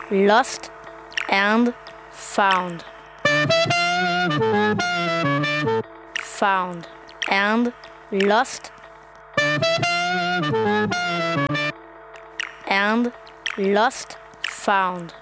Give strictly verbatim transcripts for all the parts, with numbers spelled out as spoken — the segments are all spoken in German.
Lost and Found. Found and lost and lost found.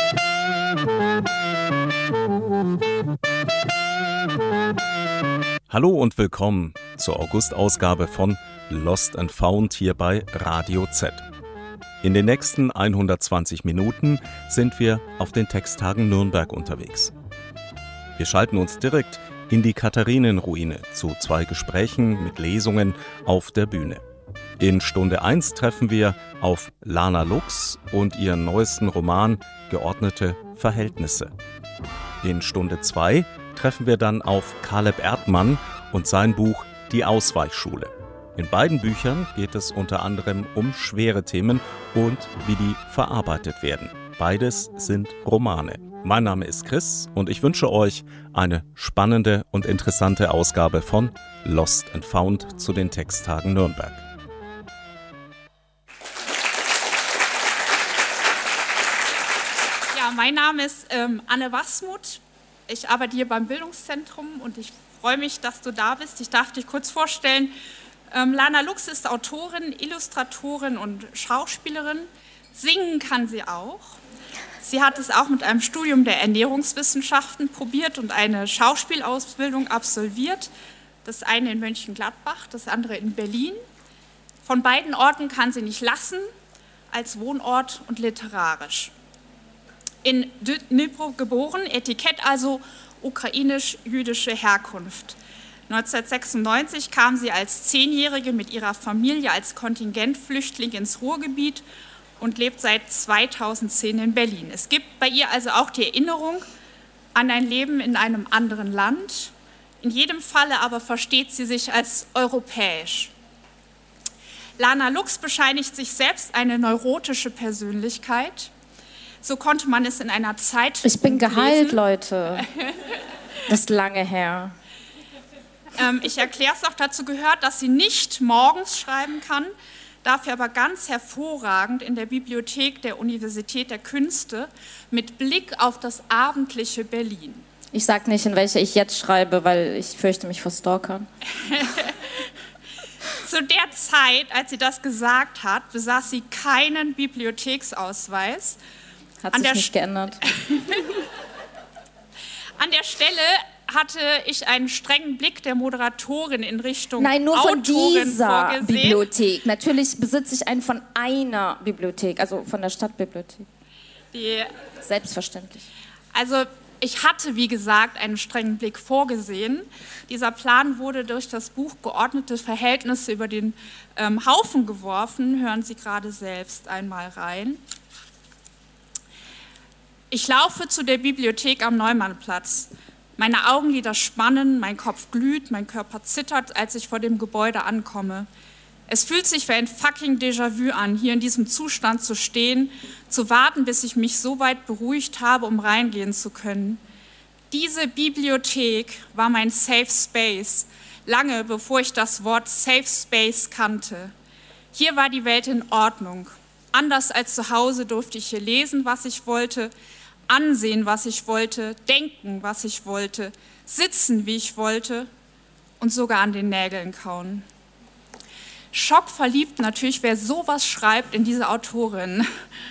Hallo und willkommen zur August-Ausgabe von Lost and Found hier bei Radio Z. In den nächsten hundertzwanzig Minuten sind wir auf den Texttagen Nürnberg unterwegs. Wir schalten uns direkt in die Katharinenruine zu zwei Gesprächen mit Lesungen auf der Bühne. In Stunde eins treffen wir auf Lana Lux und ihren neuesten Roman Geordnete Verhältnisse. In Stunde zwei treffen wir dann auf Caleb Erdmann und sein Buch Die Ausweichschule. In beiden Büchern geht es unter anderem um schwere Themen und wie die verarbeitet werden. Beides sind Romane. Mein Name ist Chris und ich wünsche euch eine spannende und interessante Ausgabe von Lost and Found zu den Texttagen Nürnberg. Ja, mein Name ist ähm, Anne Wasmuth. Ich arbeite hier beim Bildungszentrum und ich freue mich, dass du da bist. Ich darf dich kurz vorstellen. Ähm, Lana Lux ist Autorin, Illustratorin und Schauspielerin. Singen kann sie auch. Sie hat es auch mit einem Studium der Ernährungswissenschaften probiert und eine Schauspielausbildung absolviert. Das eine in Mönchengladbach, das andere in Berlin. Von beiden Orten kann sie nicht lassen, als Wohnort und literarisch. In Dnipro geboren, Etikett also ukrainisch-jüdische Herkunft. neunzehnhundertsechsundneunzig kam sie als Zehnjährige mit ihrer Familie als Kontingentflüchtling ins Ruhrgebiet und lebt seit zweitausendzehn in Berlin. Es gibt bei ihr also auch die Erinnerung an ein Leben in einem anderen Land. In jedem Falle aber versteht sie sich als europäisch. Lana Lux bescheinigt sich selbst eine neurotische Persönlichkeit. So konnte man es in einer Zeit Ich bin geheilt, lesen. Leute. Das ist lange her. Ähm, ich erkläre es auch, dazu gehört, dass sie nicht morgens schreiben kann, dafür aber ganz hervorragend in der Bibliothek der Universität der Künste mit Blick auf das abendliche Berlin. Ich sag nicht, in welche ich jetzt schreibe, weil ich fürchte mich vor Stalkern. Zu der Zeit, als sie das gesagt hat, besaß sie keinen Bibliotheksausweis. Hat sich nicht geändert. An der Stelle hatte ich einen strengen Blick der Moderatorin in Richtung Nein, nur von Autorin dieser vorgesehen. Bibliothek. Natürlich besitze ich einen von einer Bibliothek, also von der Stadtbibliothek. Die, Selbstverständlich. also ich hatte, wie gesagt, einen strengen Blick vorgesehen. Dieser Plan wurde durch das Buch Geordnete Verhältnisse über den ähm, Haufen geworfen. Hören Sie gerade selbst einmal rein. Ich laufe zu der Bibliothek am Neumannplatz. Meine Augenlider spannen, mein Kopf glüht, mein Körper zittert, als ich vor dem Gebäude ankomme. Es fühlt sich wie ein fucking Déjà-vu an, hier in diesem Zustand zu stehen, zu warten, bis ich mich so weit beruhigt habe, um reingehen zu können. Diese Bibliothek war mein Safe Space, lange bevor ich das Wort Safe Space kannte. Hier war die Welt in Ordnung. Anders als zu Hause durfte ich hier lesen, was ich wollte, ansehen, was ich wollte, denken, was ich wollte, sitzen, wie ich wollte und sogar an den Nägeln kauen. Schockverliebt natürlich, wer sowas schreibt in diese Autorin.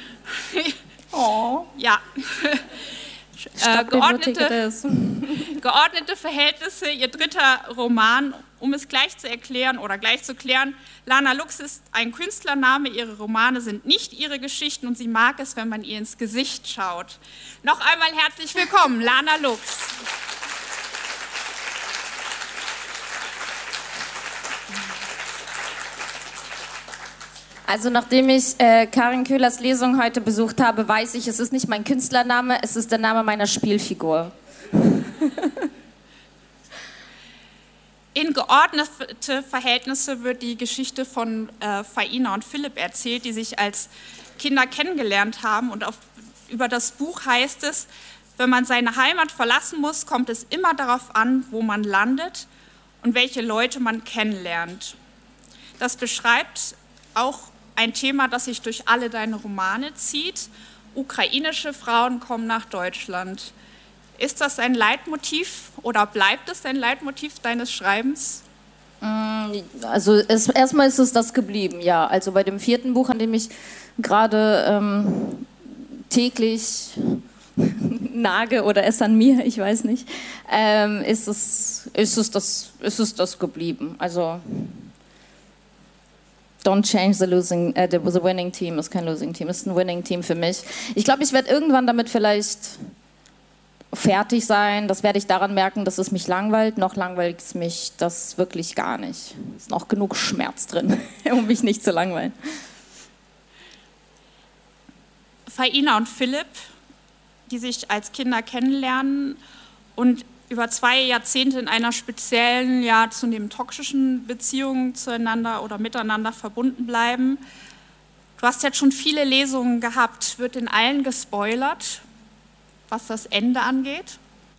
Oh. Ja. Äh, geordnete, geordnete geordnete Verhältnisse, ihr dritter Roman, um es gleich zu erklären oder gleich zu klären. Lana Lux ist ein Künstlername, ihre Romane sind nicht ihre Geschichten und sie mag es, wenn man ihr ins Gesicht schaut. Noch einmal herzlich willkommen, Lana Lux. Also nachdem ich äh, Karin Köhlers Lesung heute besucht habe, weiß ich, es ist nicht mein Künstlername, es ist der Name meiner Spielfigur. In geordnete Verhältnisse wird die Geschichte von äh, Faina und Philipp erzählt, die sich als Kinder kennengelernt haben. Und auf, über das Buch heißt es, wenn man seine Heimat verlassen muss, kommt es immer darauf an, wo man landet und welche Leute man kennenlernt. Das beschreibt auch ein Thema, das sich durch alle deine Romane zieht ukrainische Frauen kommen nach Deutschland. Ist das ein Leitmotiv oder bleibt es ein Leitmotiv deines Schreibens? Also es, erstmal ist es das geblieben, ja. Also bei dem vierten Buch, an dem ich gerade ähm, täglich nage oder es an mir, ich weiß nicht, ähm, ist, es, ist, es das, ist es das geblieben. Also don't change the losing, äh, the, the winning team ist kein losing team, ist ein winning team für mich. Ich glaube, ich werde irgendwann damit vielleicht fertig sein, das werde ich daran merken, dass es mich langweilt. Noch langweilt es mich das wirklich gar nicht. Es ist noch genug Schmerz drin, um mich nicht zu langweilen. Faina und Philipp, die sich als Kinder kennenlernen und über zwei Jahrzehnte in einer speziellen, ja zunehmend toxischen Beziehung zueinander oder miteinander verbunden bleiben. Du hast jetzt schon viele Lesungen gehabt. Wird in allen gespoilert, was das Ende angeht?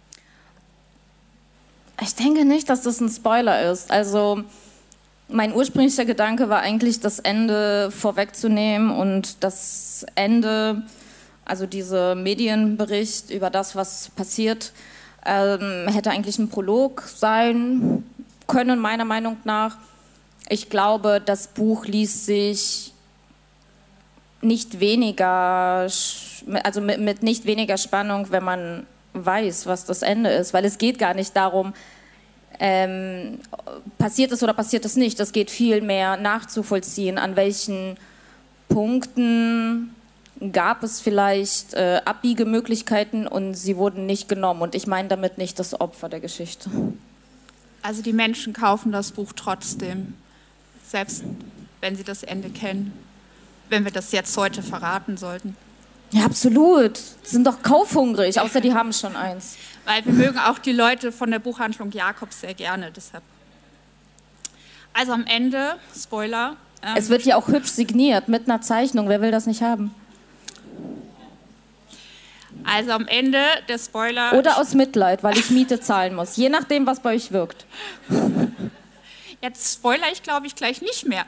Ich denke nicht, dass das ein Spoiler ist. Also mein ursprünglicher Gedanke war eigentlich, das Ende vorwegzunehmen und das Ende, also dieser Medienbericht über das, was passiert, ähm, hätte eigentlich ein Prolog sein können, meiner Meinung nach. Ich glaube, das Buch liest sich nicht weniger, also mit, mit nicht weniger Spannung, wenn man weiß, was das Ende ist, weil es geht gar nicht darum, ähm, passiert es oder passiert es nicht. Es geht viel mehr nachzuvollziehen, an welchen Punkten gab es vielleicht äh, Abbiegemöglichkeiten und sie wurden nicht genommen. Und ich meine damit nicht das Opfer der Geschichte. Also die Menschen kaufen das Buch trotzdem, selbst wenn sie das Ende kennen, wenn wir das jetzt heute verraten sollten. Ja, absolut. Sie sind doch kaufhungrig, außer die haben schon eins. Weil wir mögen auch die Leute von der Buchhandlung Jakobs sehr gerne, deshalb. Also am Ende, Spoiler. Ähm, es wird ja auch hübsch signiert, mit einer Zeichnung. Wer will das nicht haben? Also am Ende der Spoiler... Oder aus Mitleid, weil ich Miete zahlen muss. Je nachdem, was bei euch wirkt. Jetzt spoiler ich, glaube ich, gleich nicht mehr.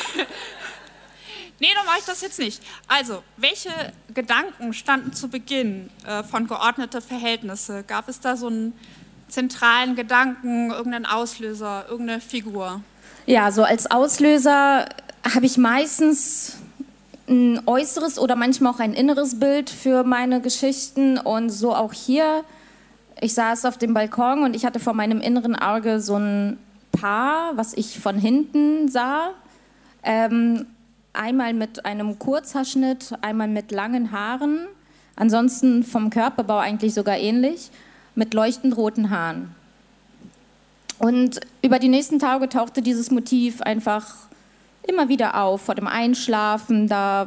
Nee, dann mache ich das jetzt nicht. Also, welche Gedanken standen zu Beginn äh, von geordnete Verhältnisse? Gab es da so einen zentralen Gedanken, irgendeinen Auslöser, irgendeine Figur? Ja, so als Auslöser habe ich meistens ein äußeres oder manchmal auch ein inneres Bild für meine Geschichten. Und so auch hier, ich saß auf dem Balkon und ich hatte vor meinem inneren Auge so ein Paar, was ich von hinten sah. Ähm, Einmal mit einem Kurzhaarschnitt, einmal mit langen Haaren, ansonsten vom Körperbau eigentlich sogar ähnlich, mit leuchtend roten Haaren. Und über die nächsten Tage tauchte dieses Motiv einfach immer wieder auf, vor dem Einschlafen, da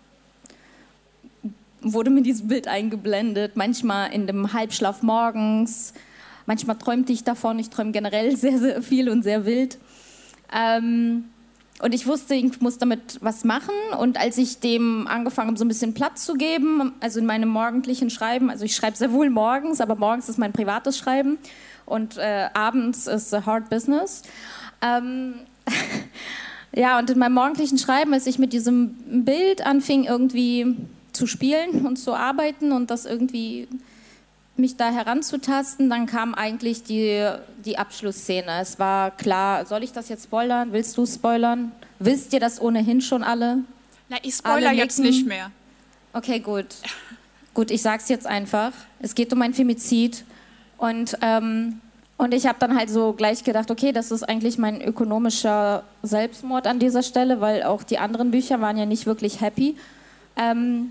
wurde mir dieses Bild eingeblendet, manchmal in dem Halbschlaf morgens, manchmal träumte ich davon, ich träume generell sehr, sehr viel und sehr wild. Ähm, Und ich wusste, ich muss damit was machen. Und als ich dem angefangen habe, so ein bisschen Platz zu geben, also in meinem morgendlichen Schreiben, also ich schreibe sehr wohl morgens, aber morgens ist mein privates Schreiben und äh, abends ist the hard business. Ähm, ja, und in meinem morgendlichen Schreiben, als ich mit diesem Bild anfing, irgendwie zu spielen und zu arbeiten und das irgendwie mich da heranzutasten, dann kam eigentlich die, die Abschlussszene. Es war klar, soll ich das jetzt spoilern? Willst du spoilern? Wisst ihr das ohnehin schon alle? Na, ich spoiler jetzt nicht mehr. Okay, gut. Gut, ich sag's jetzt einfach. Es geht um ein Femizid. Und, ähm, und ich habe dann halt so gleich gedacht, okay, das ist eigentlich mein ökonomischer Selbstmord an dieser Stelle, weil auch die anderen Bücher waren ja nicht wirklich happy. Ähm,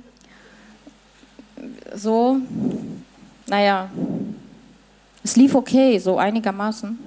so... Naja, es lief okay, so einigermaßen.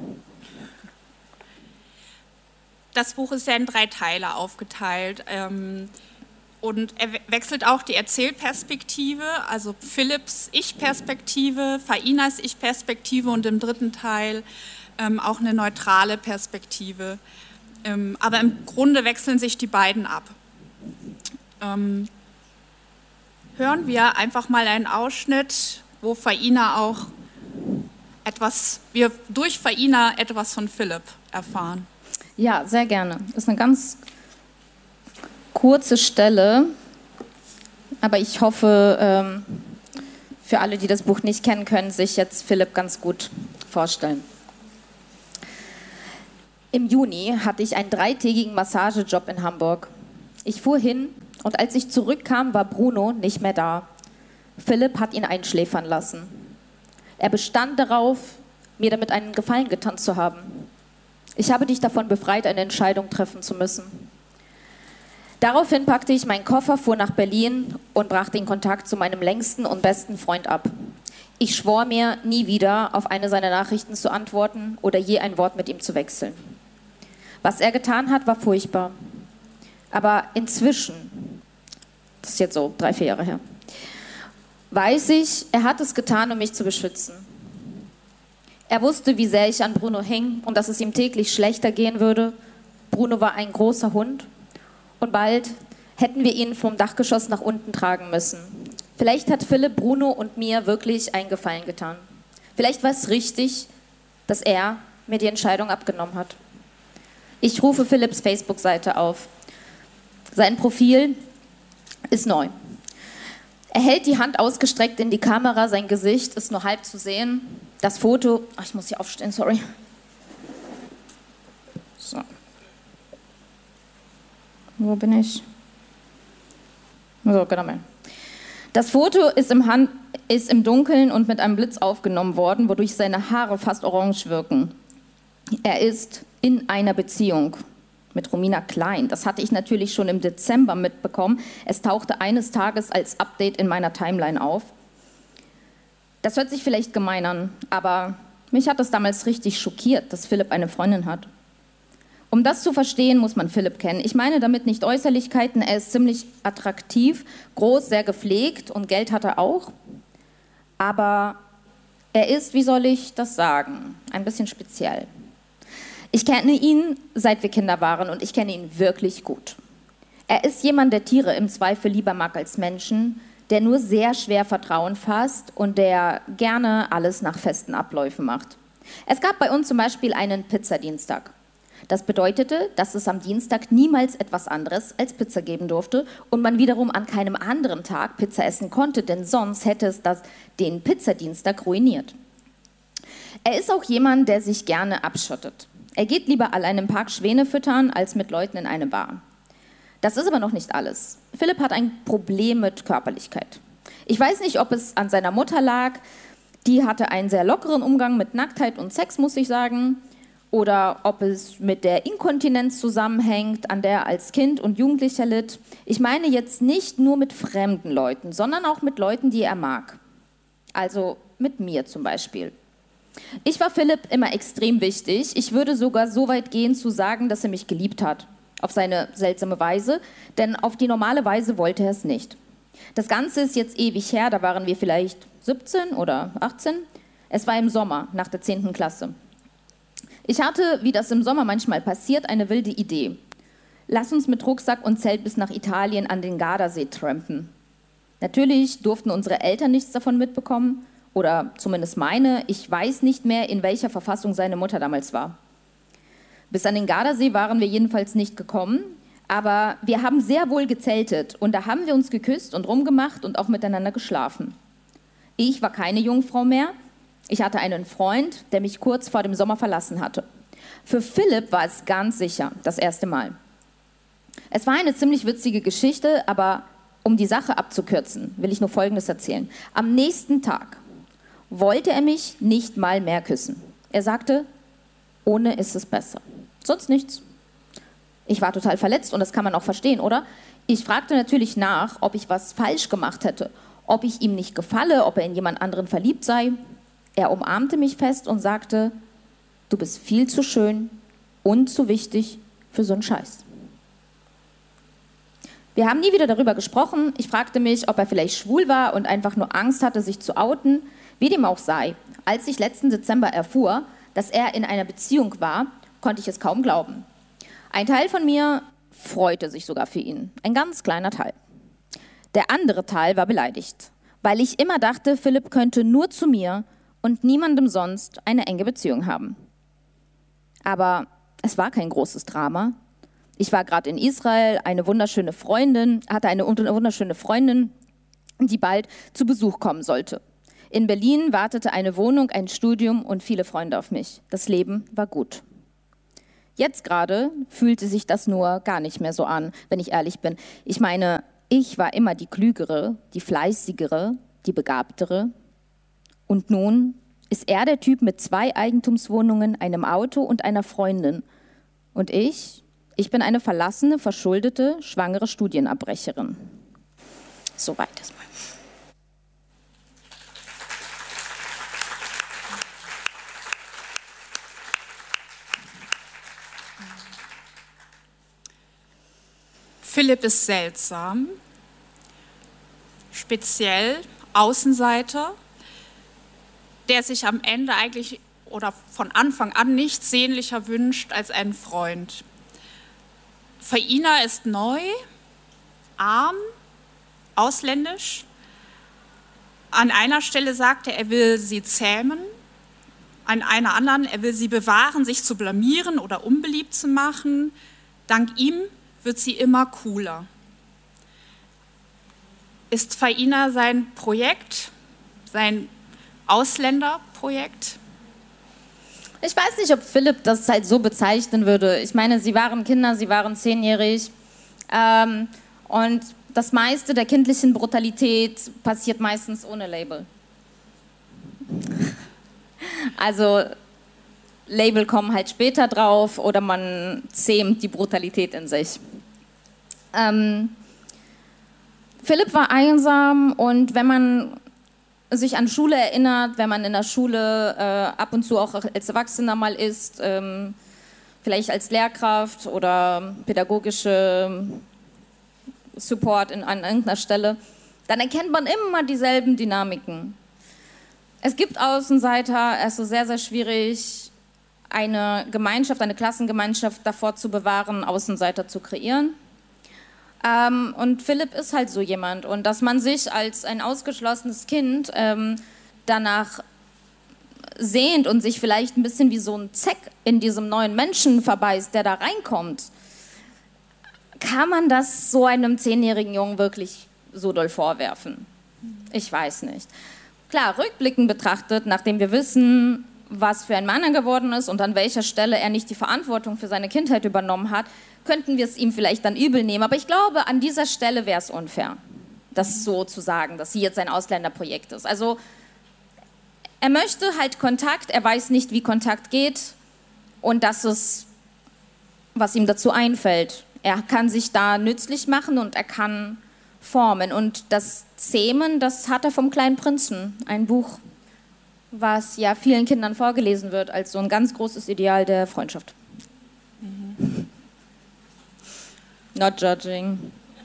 Das Buch ist ja in drei Teile aufgeteilt ähm, und er wechselt auch die Erzählperspektive, also Philipps Ich-Perspektive, Fainas Ich-Perspektive und im dritten Teil ähm, auch eine neutrale Perspektive. Ähm, aber im Grunde wechseln sich die beiden ab. Ähm, hören wir einfach mal einen Ausschnitt, wo Faina auch etwas, wir durch Faina etwas von Philipp erfahren. Ja, sehr gerne. Das ist eine ganz kurze Stelle. aber ich hoffe, ähm, für alle, die das Buch nicht kennen, können sich jetzt Philipp ganz gut vorstellen. Im Juni hatte ich einen dreitägigen Massagejob in Hamburg. Ich fuhr hin und als ich zurückkam, war Bruno nicht mehr da. Philipp hat ihn einschläfern lassen. Er bestand darauf, mir damit einen Gefallen getan zu haben. Ich habe dich davon befreit, eine Entscheidung treffen zu müssen. Daraufhin packte ich meinen Koffer, fuhr nach Berlin und brach den Kontakt zu meinem längsten und besten Freund ab. Ich schwor mir, nie wieder auf eine seiner Nachrichten zu antworten oder je ein Wort mit ihm zu wechseln. Was er getan hat, war furchtbar. Aber inzwischen, das ist jetzt so drei, vier Jahre her, weiß ich, er hat es getan, um mich zu beschützen. Er wusste, wie sehr ich an Bruno hing und dass es ihm täglich schlechter gehen würde. Bruno war ein großer Hund und bald hätten wir ihn vom Dachgeschoss nach unten tragen müssen. Vielleicht hat Philipp Bruno und mir wirklich einen Gefallen getan. Vielleicht war es richtig, dass er mir die Entscheidung abgenommen hat. Ich rufe Philipps Facebook-Seite auf. Sein Profil ist neu. Er hält die Hand ausgestreckt in die Kamera, sein Gesicht ist nur halb zu sehen. Das Foto, ach, ich muss hier aufstehen, sorry. So. Wo bin ich? So, genau mal. Das Foto ist im, Hand, ist im Dunkeln und mit einem Blitz aufgenommen worden, wodurch seine Haare fast orange wirken. Er ist in einer Beziehung mit Romina Klein. Das hatte ich natürlich schon im Dezember mitbekommen. Es tauchte eines Tages als Update in meiner Timeline auf. Das hört sich vielleicht gemein an, aber mich hat es damals richtig schockiert, dass Philipp eine Freundin hat. Um das zu verstehen, muss man Philipp kennen. Ich meine damit nicht Äußerlichkeiten, er ist ziemlich attraktiv, groß, sehr gepflegt und Geld hat er auch. Aber er ist, wie soll ich das sagen, ein bisschen speziell. Ich kenne ihn, seit wir Kinder waren und ich kenne ihn wirklich gut. Er ist jemand, der Tiere im Zweifel lieber mag als Menschen, der nur sehr schwer Vertrauen fasst und der gerne alles nach festen Abläufen macht. Es gab bei uns zum Beispiel einen Pizzadienstag. Das bedeutete, dass es am Dienstag niemals etwas anderes als Pizza geben durfte und man wiederum an keinem anderen Tag Pizza essen konnte, denn sonst hätte es das, den Pizzadienstag ruiniert. Er ist auch jemand, der sich gerne abschottet. Er geht lieber allein im Park Schwäne füttern, als mit Leuten in eine Bar. Das ist aber noch nicht alles. Philipp hat ein Problem mit Körperlichkeit. Ich weiß nicht, ob es an seiner Mutter lag. Die hatte einen sehr lockeren Umgang mit Nacktheit und Sex, muss ich sagen. Oder ob es mit der Inkontinenz zusammenhängt, an der er als Kind und Jugendlicher litt. Ich meine jetzt nicht nur mit fremden Leuten, sondern auch mit Leuten, die er mag. Also mit mir zum Beispiel. Ich war Philipp immer extrem wichtig. Ich würde sogar so weit gehen zu sagen, dass er mich geliebt hat. Auf seine seltsame Weise, denn auf die normale Weise wollte er es nicht. Das Ganze ist jetzt ewig her, da waren wir vielleicht siebzehn oder achtzehn. Es war im Sommer, nach der zehnten Klasse. Ich hatte, wie das im Sommer manchmal passiert, eine wilde Idee. Lass uns mit Rucksack und Zelt bis nach Italien an den Gardasee trampen. Natürlich durften unsere Eltern nichts davon mitbekommen, oder zumindest meine. Ich weiß nicht mehr, in welcher Verfassung seine Mutter damals war. Bis an den Gardasee waren wir jedenfalls nicht gekommen, aber wir haben sehr wohl gezeltet und da haben wir uns geküsst und rumgemacht und auch miteinander geschlafen. Ich war keine Jungfrau mehr. Ich hatte einen Freund, der mich kurz vor dem Sommer verlassen hatte. Für Philipp war es ganz sicher das erste Mal. Es war eine ziemlich witzige Geschichte, aber um die Sache abzukürzen, will ich nur Folgendes erzählen. Am nächsten Tag wollte er mich nicht mal mehr küssen. Er sagte, ohne ist es besser. Sonst nichts. Ich war total verletzt und das kann man auch verstehen, oder? Ich fragte natürlich nach, ob ich was falsch gemacht hätte, ob ich ihm nicht gefalle, ob er in jemand anderen verliebt sei. Er umarmte mich fest und sagte, du bist viel zu schön und zu wichtig für so einen Scheiß. Wir haben nie wieder darüber gesprochen. Ich fragte mich, ob er vielleicht schwul war und einfach nur Angst hatte, sich zu outen. Wie dem auch sei, als ich letzten Dezember erfuhr, dass er in einer Beziehung war, konnte ich es kaum glauben. Ein Teil von mir freute sich sogar für ihn, ein ganz kleiner Teil. Der andere Teil war beleidigt, weil ich immer dachte, Philipp könnte nur zu mir und niemandem sonst eine enge Beziehung haben. Aber es war kein großes Drama. Ich war gerade in Israel, eine wunderschöne Freundin, hatte eine wunderschöne Freundin die bald zu Besuch kommen sollte. In Berlin wartete eine Wohnung, ein Studium und viele Freunde auf mich. Das Leben war gut. Jetzt gerade fühlte sich das nur gar nicht mehr so an, wenn ich ehrlich bin. Ich meine, ich war immer die Klügere, die Fleißigere, die Begabtere. Und nun ist er der Typ mit zwei Eigentumswohnungen, einem Auto und einer Freundin. Und ich, ich bin eine verlassene, verschuldete, schwangere Studienabbrecherin. Soweit erstmal. Philipp ist seltsam, speziell Außenseiter, der sich am Ende eigentlich oder von Anfang an nichts sehnlicher wünscht als einen Freund. Faina ist neu, arm, ausländisch. An einer Stelle sagt er, er will sie zähmen, an einer anderen, er will sie bewahren, sich zu blamieren oder unbeliebt zu machen. Dank ihm wird sie immer cooler. Ist Faina sein Projekt, sein Ausländerprojekt? Ich weiß nicht, ob Philipp das halt so bezeichnen würde. Ich meine, sie waren Kinder, sie waren zehnjährig. Ähm, und das meiste der kindlichen Brutalität passiert meistens ohne Label. Also Label kommen halt später drauf oder man zähmt die Brutalität in sich. Ähm, Philipp war einsam und wenn man sich an Schule erinnert, wenn man in der Schule äh, ab und zu auch als Erwachsener mal ist, ähm, vielleicht als Lehrkraft oder pädagogische Support in, an irgendeiner Stelle, dann erkennt man immer dieselben Dynamiken. Es gibt Außenseiter, es ist sehr, sehr schwierig, eine Gemeinschaft, eine Klassengemeinschaft davor zu bewahren, Außenseiter zu kreieren. Ähm, und Philipp ist halt so jemand. Und dass man sich als ein ausgeschlossenes Kind ähm, danach sehnt und sich vielleicht ein bisschen wie so ein Zeck in diesem neuen Menschen verbeißt, der da reinkommt, kann man das so einem zehnjährigen Jungen wirklich so doll vorwerfen? Ich weiß nicht. Klar, rückblickend betrachtet, nachdem wir wissen, was für ein Mann er geworden ist und an welcher Stelle er nicht die Verantwortung für seine Kindheit übernommen hat, könnten wir es ihm vielleicht dann übel nehmen. Aber ich glaube, an dieser Stelle wäre es unfair, das so zu sagen, dass sie jetzt ein Ausländerprojekt ist. Also er möchte halt Kontakt, er weiß nicht, wie Kontakt geht und das ist, was ihm dazu einfällt. Er kann sich da nützlich machen und er kann formen. Und das Zähmen, das hat er vom Kleinen Prinzen, ein Buch, was ja vielen Kindern vorgelesen wird als so ein ganz großes Ideal der Freundschaft. Mhm. Not judging.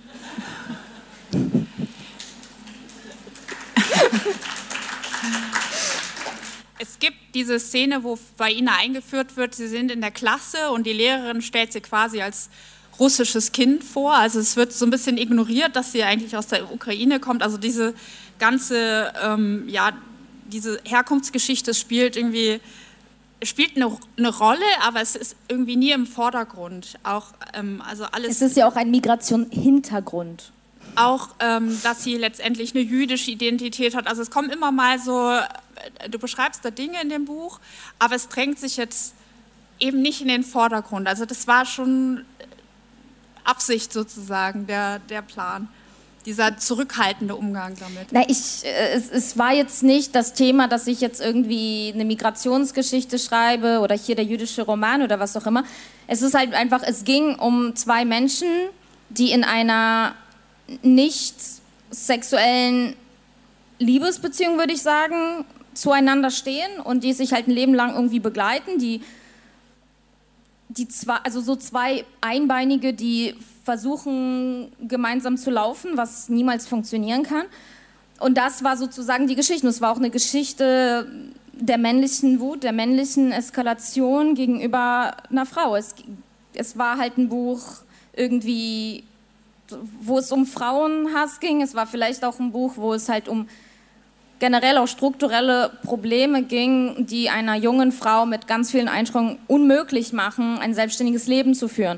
Es gibt diese Szene, wo Faina eingeführt wird, sie sind in der Klasse und die Lehrerin stellt sie quasi als russisches Kind vor. Also es wird so ein bisschen ignoriert, dass sie eigentlich aus der Ukraine kommt. Also diese ganze, ähm, ja, diese Herkunftsgeschichte spielt irgendwie, spielt eine, eine Rolle, aber es ist irgendwie nie im Vordergrund. Auch, ähm, also alles, es ist ja auch ein Migration-Hintergrund. Auch, ähm, dass sie letztendlich eine jüdische Identität hat. Also es kommen immer mal so, du beschreibst da Dinge in dem Buch, aber es drängt sich jetzt eben nicht in den Vordergrund. Also das war schon Absicht sozusagen, der, der Plan. Dieser zurückhaltende Umgang damit. Na, ich, es, es war jetzt nicht das Thema, dass ich jetzt irgendwie eine Migrationsgeschichte schreibe oder hier der jüdische Roman oder was auch immer. Es ist halt einfach, es ging um zwei Menschen, die in einer nicht sexuellen Liebesbeziehung, würde ich sagen, zueinander stehen und die sich halt ein Leben lang irgendwie begleiten, die Die zwei, also so zwei Einbeinige, die versuchen, gemeinsam zu laufen, was niemals funktionieren kann. Und das war sozusagen die Geschichte. Und es war auch eine Geschichte der männlichen Wut, der männlichen Eskalation gegenüber einer Frau. Es, es war halt ein Buch irgendwie, wo es um Frauenhass ging. Es war vielleicht auch ein Buch, wo es halt um generell auch strukturelle Probleme ging, die einer jungen Frau mit ganz vielen Einschränkungen unmöglich machen, ein selbstständiges Leben zu führen.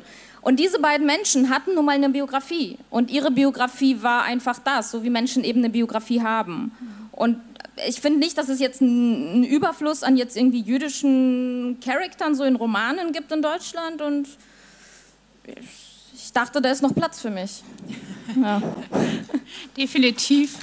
Und diese beiden Menschen hatten nun mal eine Biografie. Und ihre Biografie war einfach das, so wie Menschen eben eine Biografie haben. Und ich finde nicht, dass es jetzt einen Überfluss an jetzt irgendwie jüdischen Charakteren so in Romanen gibt in Deutschland. Und ich dachte, da ist noch Platz für mich. Ja. Definitiv.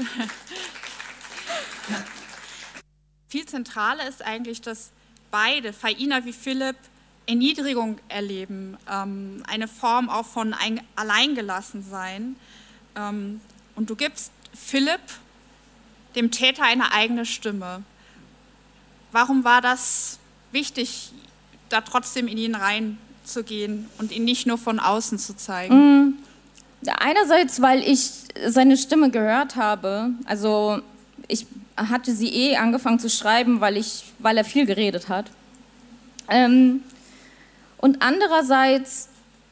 Viel zentraler ist eigentlich, dass beide, Faina wie Philipp, Erniedrigung erleben, ähm, eine Form auch von ein Alleingelassensein. Ähm, und du gibst Philipp, dem Täter, eine eigene Stimme. Warum war das wichtig, da trotzdem in ihn reinzugehen und ihn nicht nur von außen zu zeigen? Mm, einerseits, weil ich seine Stimme gehört habe. Also ich hatte sie eh angefangen zu schreiben, weil, ich, weil er viel geredet hat. Ähm, Und andererseits,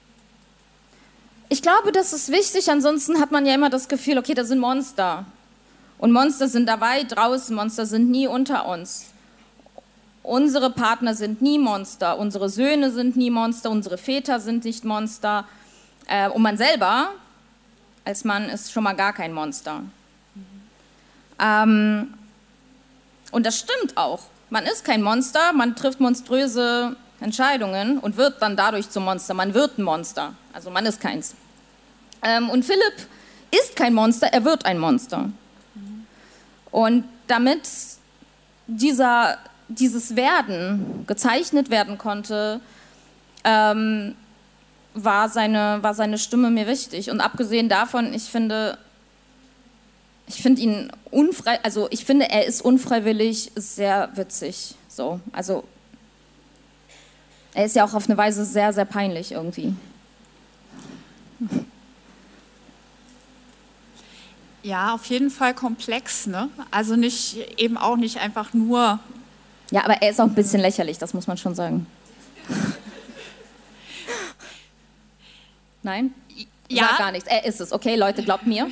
ich glaube, das ist wichtig, ansonsten hat man ja immer das Gefühl, okay, das sind Monster. Und Monster sind da weit draußen, Monster sind nie unter uns. Unsere Partner sind nie Monster, unsere Söhne sind nie Monster, unsere Väter sind nicht Monster. Äh, und man selber, als Mann, ist schon mal gar kein Monster. Mhm. Ähm, und das stimmt auch. Man ist kein Monster, man trifft monströse Entscheidungen und wird dann dadurch zum Monster. Man wird ein Monster, also man ist keins. Ähm, und Philipp ist kein Monster, er wird ein Monster. Und damit dieser, dieses Werden gezeichnet werden konnte, ähm, war, seine, war seine Stimme mir wichtig. Und abgesehen davon, ich finde, ich finde ihn unfrei, also ich finde, er ist unfreiwillig sehr witzig. So, also er ist ja auch auf eine Weise sehr, sehr peinlich irgendwie. Ja, auf jeden Fall komplex, ne? Also nicht, eben auch nicht einfach nur... Ja, aber er ist auch ein bisschen lächerlich, das muss man schon sagen. Nein? Ja. Sag gar nichts, er ist es. Okay, Leute, glaubt mir.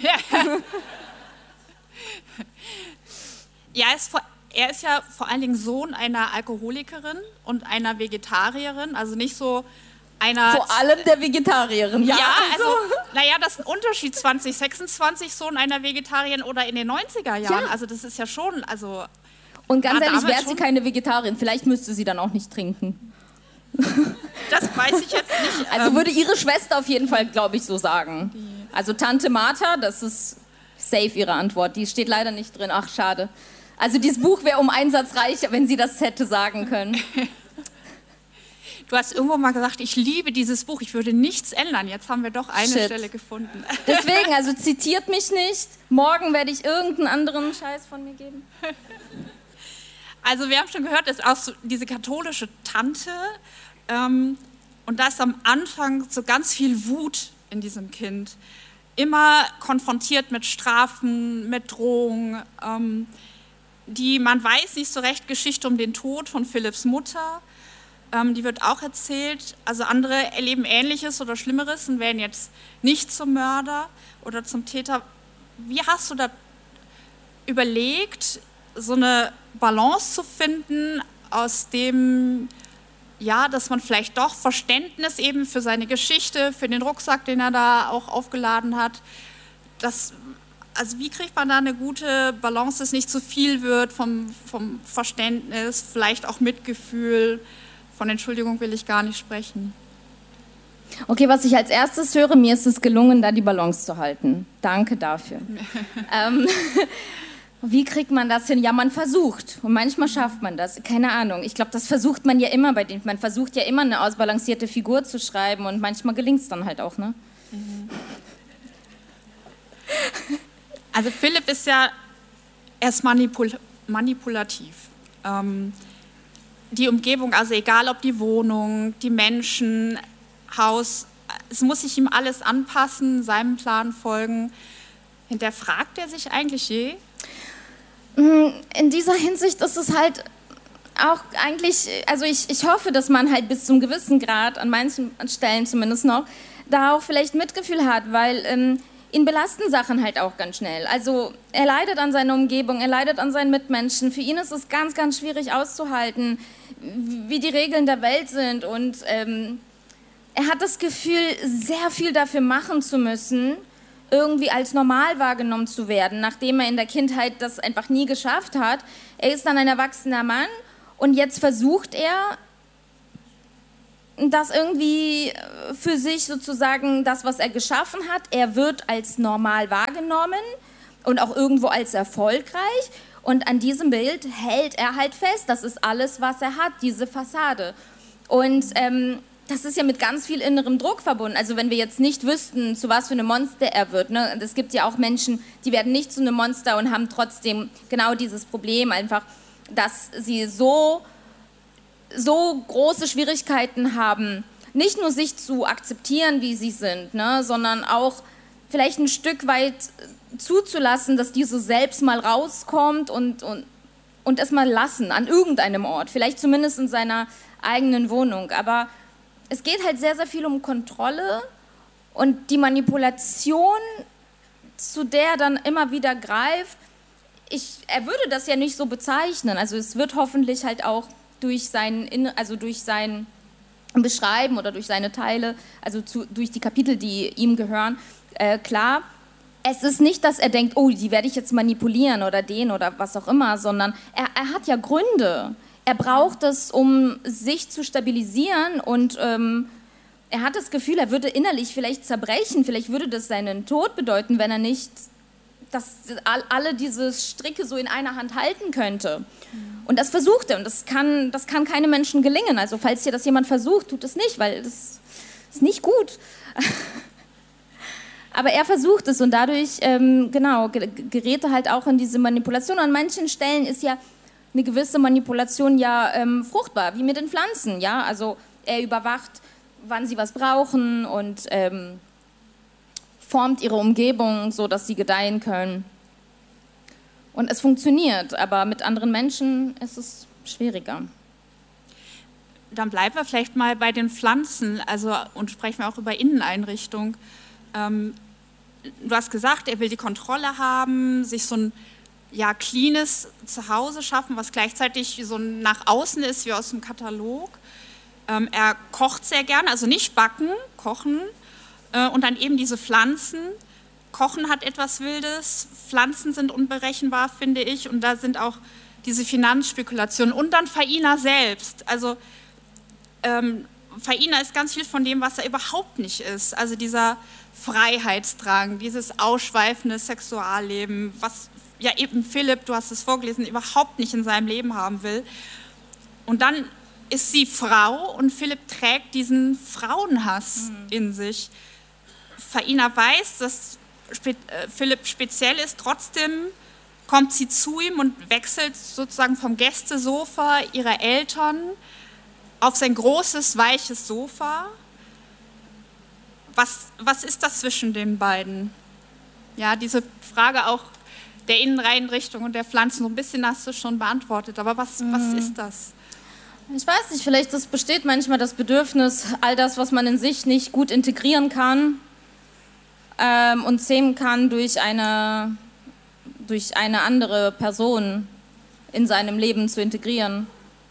Ja, er ist vor... Er ist ja vor allen Dingen Sohn einer Alkoholikerin und einer Vegetarierin, also nicht so einer... Vor allem der Vegetarierin, ja. Ja, also, naja, das ist ein Unterschied, zwanzig sechsundzwanzig Sohn einer Vegetarierin oder in den neunziger Jahren, ja. Also das ist ja schon, also... Und ganz ehrlich, wäre sie keine Vegetarierin, vielleicht müsste sie dann auch nicht trinken. Das weiß ich jetzt nicht. Also würde ihre Schwester auf jeden Fall, glaube ich, so sagen. Also Tante Martha, das ist safe ihre Antwort, die steht leider nicht drin, ach schade. Also dieses Buch wäre um einen Satz reicher, wenn sie das hätte sagen können. Du hast irgendwo mal gesagt, ich liebe dieses Buch, ich würde nichts ändern. Jetzt haben wir doch eine Shit. Stelle gefunden. Deswegen, also zitiert mich nicht. Morgen werde ich irgendeinen anderen Scheiß von mir geben. Also wir haben schon gehört, es ist auch so diese katholische Tante. Ähm, und da ist am Anfang so ganz viel Wut in diesem Kind. Immer konfrontiert mit Strafen, mit Drohungen. Ähm, die, man weiß nicht so recht, Geschichte um den Tod von Philipps Mutter. Ähm, die wird auch erzählt. Also andere erleben Ähnliches oder Schlimmeres und werden jetzt nicht zum Mörder oder zum Täter. Wie hast du da überlegt, so eine Balance zu finden, aus dem, ja, dass man vielleicht doch Verständnis eben für seine Geschichte, für den Rucksack, den er da auch aufgeladen hat, das, also wie kriegt man da eine gute Balance, dass nicht zu viel wird vom, vom Verständnis, vielleicht auch Mitgefühl, von Entschuldigung will ich gar nicht sprechen. Okay, was ich als erstes höre, mir ist es gelungen, da die Balance zu halten. Danke dafür. ähm, wie kriegt man das hin? Ja, man versucht und manchmal schafft man das. Keine Ahnung, ich glaube, das versucht man ja immer bei denen. Man versucht ja immer eine ausbalancierte Figur zu schreiben und manchmal gelingt es dann halt auch, ne? Mhm. Also Philipp ist ja, er ist manipul- manipulativ. Ähm, die Umgebung, also egal ob die Wohnung, die Menschen, Haus, es muss sich ihm alles anpassen, seinem Plan folgen. Hinterfragt er sich eigentlich je? In dieser Hinsicht ist es halt auch eigentlich, also ich, ich hoffe, dass man halt bis zum gewissen Grad, an manchen Stellen zumindest noch, da auch vielleicht Mitgefühl hat, weil ähm, ihn belasten Sachen halt auch ganz schnell. Also er leidet an seiner Umgebung, er leidet an seinen Mitmenschen. Für ihn ist es ganz, ganz schwierig auszuhalten, wie die Regeln der Welt sind und ähm, er hat das Gefühl, sehr viel dafür machen zu müssen, irgendwie als normal wahrgenommen zu werden, nachdem er in der Kindheit das einfach nie geschafft hat. Er ist dann ein erwachsener Mann und jetzt versucht er, das irgendwie für sich sozusagen, das, was er geschaffen hat, er wird als normal wahrgenommen und auch irgendwo als erfolgreich. Und an diesem Bild hält er halt fest, das ist alles, was er hat, diese Fassade. Und ähm, das ist ja mit ganz viel innerem Druck verbunden. Also wenn wir jetzt nicht wüssten, zu was für einem Monster er wird. Ne? Es gibt ja auch Menschen, die werden nicht zu einem Monster und haben trotzdem genau dieses Problem, einfach, dass sie so... so große Schwierigkeiten haben, nicht nur sich zu akzeptieren, wie sie sind, ne, sondern auch vielleicht ein Stück weit zuzulassen, dass diese selbst mal rauskommt und, und, und es mal lassen an irgendeinem Ort, vielleicht zumindest in seiner eigenen Wohnung. Aber es geht halt sehr, sehr viel um Kontrolle und die Manipulation, zu der er dann immer wieder greift. Ich, er würde das ja nicht so bezeichnen, also es wird hoffentlich halt auch durch sein, also durch sein Beschreiben oder durch seine Teile, also zu, durch die Kapitel, die ihm gehören, äh, klar, es ist nicht, dass er denkt, oh, die werde ich jetzt manipulieren oder den oder was auch immer, sondern er, er hat ja Gründe. Er braucht es, um sich zu stabilisieren und ähm, er hat das Gefühl, er würde innerlich vielleicht zerbrechen, vielleicht würde das seinen Tod bedeuten, wenn er nicht dass alle diese Stricke so in einer Hand halten könnte. Und das versucht er und das kann, das kann keinem Menschen gelingen. Also falls hier das jemand versucht, tut es nicht, weil das ist nicht gut. Aber er versucht es und dadurch, ähm, genau, gerät er halt auch in diese Manipulation. An manchen Stellen ist ja eine gewisse Manipulation ja ähm, fruchtbar, wie mit den Pflanzen. Ja? Also er überwacht, wann sie was brauchen und ähm, formt ihre Umgebung, so dass sie gedeihen können. Und es funktioniert, aber mit anderen Menschen ist es schwieriger. Dann bleiben wir vielleicht mal bei den Pflanzen, also und sprechen wir auch über Inneneinrichtung. Ähm, du hast gesagt, er will die Kontrolle haben, sich so ein ja, cleanes Zuhause schaffen, was gleichzeitig so nach außen ist wie aus dem Katalog. Ähm, er kocht sehr gern, also nicht backen, kochen. Und dann eben diese Pflanzen. Kochen hat etwas Wildes, Pflanzen sind unberechenbar, finde ich. Und da sind auch diese Finanzspekulationen. Und dann Faina selbst. Also ähm, Faina ist ganz viel von dem, was er überhaupt nicht ist. Also dieser Freiheitsdrang, dieses ausschweifende Sexualleben, was ja eben Philipp, du hast es vorgelesen, überhaupt nicht in seinem Leben haben will. Und dann ist sie Frau und Philipp trägt diesen Frauenhass mhm. in sich. Faina weiß, dass Spe- äh, Philipp speziell ist, trotzdem kommt sie zu ihm und wechselt sozusagen vom Gästesofa ihrer Eltern auf sein großes, weiches Sofa. Was, was ist das zwischen den beiden? Ja, diese Frage auch der Inneneinrichtung und der Pflanzen, so ein bisschen hast du schon beantwortet, aber was, mhm. was ist das? Ich weiß nicht, vielleicht das besteht manchmal das Bedürfnis, all das, was man in sich nicht gut integrieren kann, Ähm, und zähmen kann durch eine, durch eine andere Person in seinem Leben zu integrieren.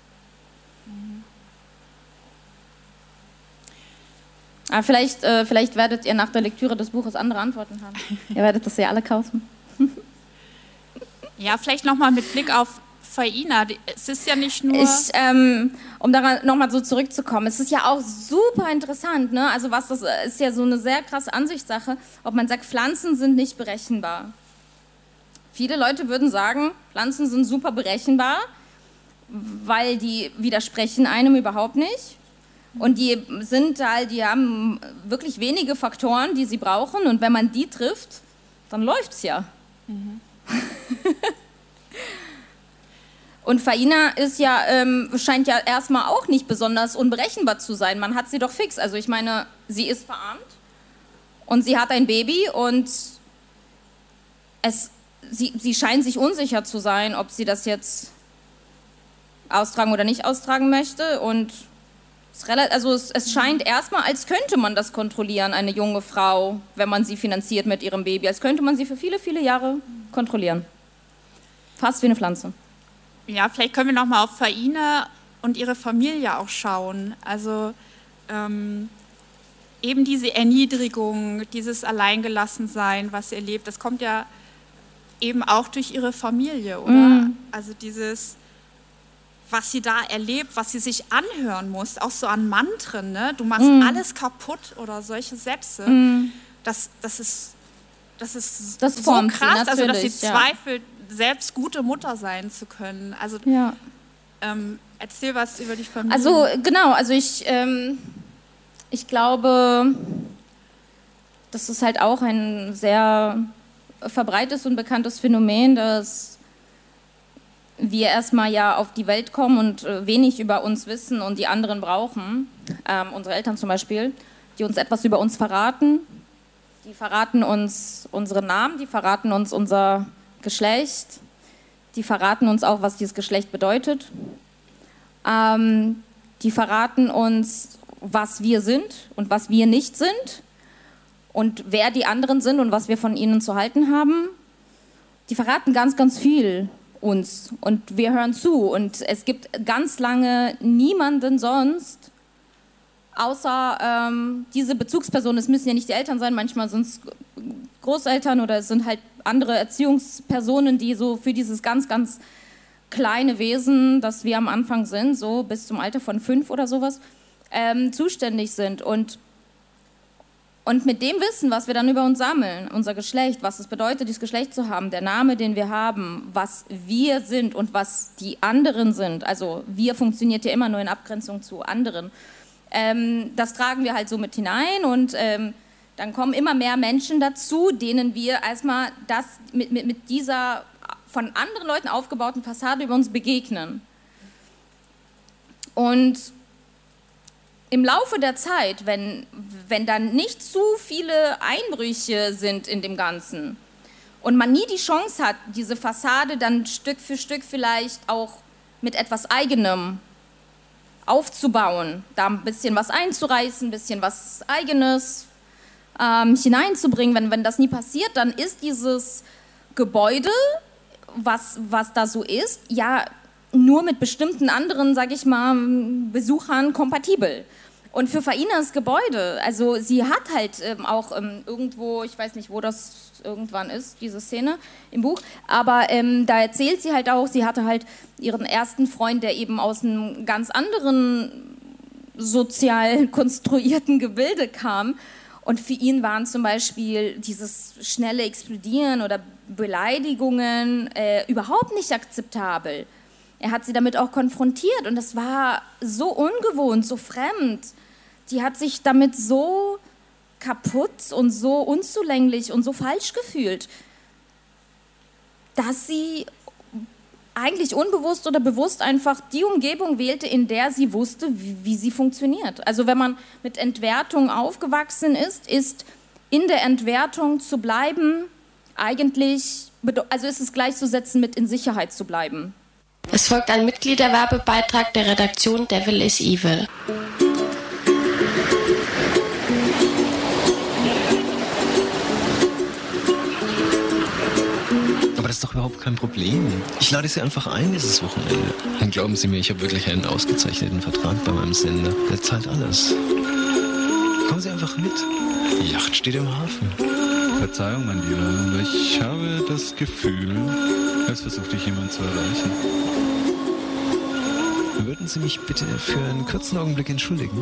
Aber vielleicht, äh, vielleicht werdet ihr nach der Lektüre des Buches andere Antworten haben. Ihr werdet das ja alle kaufen. Ja, vielleicht nochmal mit Blick auf Faina. Es ist ja nicht nur... Ich, ähm, um daran nochmal so zurückzukommen, es ist ja auch super interessant, ne? Also was das ist ja so eine sehr krasse Ansichtssache, ob man sagt, Pflanzen sind nicht berechenbar. Viele Leute würden sagen, Pflanzen sind super berechenbar, weil die widersprechen einem überhaupt nicht. Und die sind halt, die haben wirklich wenige Faktoren, die sie brauchen. Und wenn man die trifft, dann läuft's ja. Mhm. Und Faina ist ja, ähm, scheint ja erstmal auch nicht besonders unberechenbar zu sein. Man hat sie doch fix. Also ich meine, sie ist verarmt und sie hat ein Baby und es, sie, sie scheint sich unsicher zu sein, ob sie das jetzt austragen oder nicht austragen möchte. Und es, also es, es scheint erstmal, als könnte man das kontrollieren, eine junge Frau, wenn man sie finanziert mit ihrem Baby. Als könnte man sie für viele, viele Jahre kontrollieren. Fast wie eine Pflanze. Ja, vielleicht können wir noch mal auf Faina und ihre Familie auch schauen. Also ähm, eben diese Erniedrigung, dieses Alleingelassensein, was sie erlebt, das kommt ja eben auch durch ihre Familie, oder? Mm. Also dieses, was sie da erlebt, was sie sich anhören muss, auch so an Mantren, ne? Du machst mm. alles kaputt oder solche Sätze, mm. das, das ist, das ist das so krass, also dass sie ja. zweifelt, selbst gute Mutter sein zu können. Also ja. ähm, erzähl was über die Familie. Also genau, also ich, ähm, ich glaube, das ist halt auch ein sehr verbreitetes und bekanntes Phänomen, dass wir erstmal ja auf die Welt kommen und wenig über uns wissen und die anderen brauchen, ähm, unsere Eltern zum Beispiel, die uns etwas über uns verraten. Die verraten uns unsere Namen, die verraten uns unser Geschlecht, die verraten uns auch, was dieses Geschlecht bedeutet. Ähm, die verraten uns, was wir sind und was wir nicht sind und wer die anderen sind und was wir von ihnen zu halten haben. Die verraten ganz, ganz viel uns und wir hören zu. Und es gibt ganz lange niemanden sonst, außer ähm, diese Bezugspersonen. Es müssen ja nicht die Eltern sein, manchmal sind es Großeltern oder es sind halt andere Erziehungspersonen, die so für dieses ganz, ganz kleine Wesen, das wir am Anfang sind, so bis zum Alter von fünf oder sowas, ähm, zuständig sind. Und Und mit dem Wissen, was wir dann über uns sammeln, unser Geschlecht, was es bedeutet, dieses Geschlecht zu haben, der Name, den wir haben, was wir sind und was die anderen sind, also wir funktioniert ja immer nur in Abgrenzung zu anderen, ähm, das tragen wir halt so mit hinein und ähm, dann kommen immer mehr Menschen dazu, denen wir erstmal das mit, mit, mit dieser von anderen Leuten aufgebauten Fassade über uns begegnen. Und im Laufe der Zeit, wenn, wenn dann nicht zu viele Einbrüche sind in dem Ganzen und man nie die Chance hat, diese Fassade dann Stück für Stück vielleicht auch mit etwas Eigenem aufzubauen, da ein bisschen was einzureißen, ein bisschen was Eigenes ähm, hineinzubringen, wenn, wenn das nie passiert, dann ist dieses Gebäude, was, was da so ist, ja nur mit bestimmten anderen, sage ich mal, Besuchern kompatibel. Und für Fainas Gebäude, also sie hat halt ähm, auch ähm, irgendwo, ich weiß nicht, wo das irgendwann ist, diese Szene im Buch, aber ähm, da erzählt sie halt auch, sie hatte halt ihren ersten Freund, der eben aus einem ganz anderen sozial konstruierten Gebilde kam. Und für ihn waren zum Beispiel dieses schnelle Explodieren oder Beleidigungen äh, überhaupt nicht akzeptabel. Er hat sie damit auch konfrontiert und das war so ungewohnt, so fremd. Die hat sich damit so kaputt und so unzulänglich und so falsch gefühlt, dass sie eigentlich unbewusst oder bewusst einfach die Umgebung wählte, in der sie wusste, wie, wie sie funktioniert. Also wenn man mit Entwertung aufgewachsen ist, ist in der Entwertung zu bleiben eigentlich, also ist es gleichzusetzen mit in Sicherheit zu bleiben. Es folgt ein Mitgliederwerbebeitrag der Redaktion Devil is Evil. Aber das ist doch überhaupt kein Problem. Ich lade Sie einfach ein dieses Wochenende. Dann glauben Sie mir, ich habe wirklich einen ausgezeichneten Vertrag bei meinem Sender. Der zahlt alles. Kommen Sie einfach mit. Die Yacht steht im Hafen. Verzeihung, mein Lieber, aber ich habe das Gefühl, als versucht dich jemand zu erreichen. Würden Sie mich bitte für einen kurzen Augenblick entschuldigen?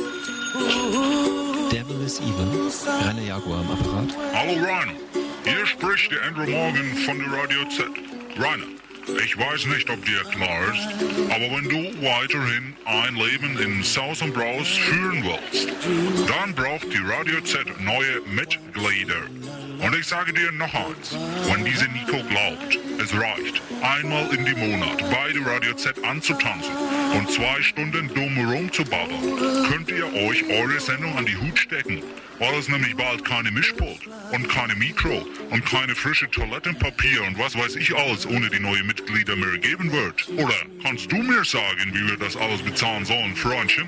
Devil is Evil. Rainer Jaguar am Apparat. Hallo Rainer, hier spricht der Andrew Morgan von der Radio Z. Rainer, ich weiß nicht, ob dir klar ist, aber wenn du weiterhin ein Leben in Saus und Braus führen willst, dann braucht die Radio Z neue Mitglieder. Und ich sage dir noch eins, wenn diese Nico glaubt, es reicht, einmal in die Monat bei der Radio Z anzutanzen und zwei Stunden dumm rumzubabbeln, könnt ihr euch eure Sendung an die Hut stecken, weil es nämlich bald keine Mischpult und keine Mikro und keine frische Toilettenpapier und was weiß ich alles ohne die neuen Mitglieder mehr geben wird. Oder kannst du mir sagen, wie wir das alles bezahlen sollen, Freundchen?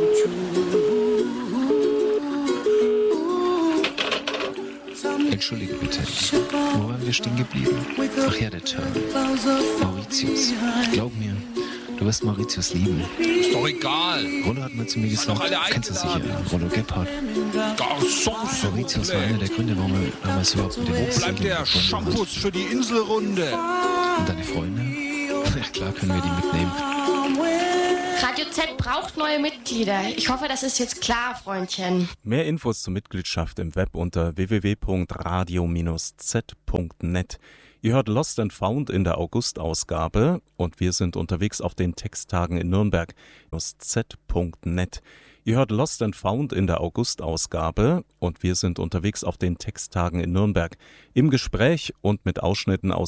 Entschuldige bitte, wo waren wir stehen geblieben? Ach ja, der Turn. Mauritius, glaub mir, Du wirst Mauritius lieben. Ist doch egal. Rollo hat mal zu mir gesagt, doch alle kennst du sicher, eingeladen. Rollo Gebhardt. Garçons, Mauritius war einer der Gründe, warum wir damals überhaupt mit dem Wo bleibt Segeln der begonnen Shampoos haben. für die Inselrunde? Und deine Freunde? Ja klar, können wir die mitnehmen. Radio Z braucht neue Mitglieder. Ich hoffe, das ist jetzt klar, Freundchen. Mehr Infos zur Mitgliedschaft im Web unter w w w punkt radio Bindestrich z punkt net. Ihr hört Lost and Found in der August-Ausgabe und wir sind unterwegs auf den Texttagen in Nürnberg. z punkt net. Ihr hört Lost and Found in der August-Ausgabe und wir sind unterwegs auf den Texttagen in Nürnberg. Im Gespräch und mit Ausschnitten aus